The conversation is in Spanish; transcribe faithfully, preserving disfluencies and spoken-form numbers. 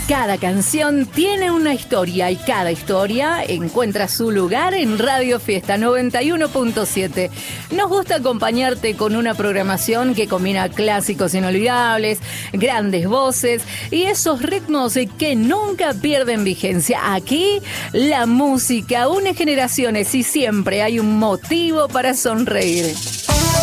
Cada canción tiene una historia y cada historia encuentra su lugar en Radio Fiesta noventa y uno punto siete. Nos gusta acompañarte con una programación que combina clásicos inolvidables, grandes voces y esos ritmos que nunca pierden vigencia. Aquí la música une generaciones y siempre hay un motivo para sonreír.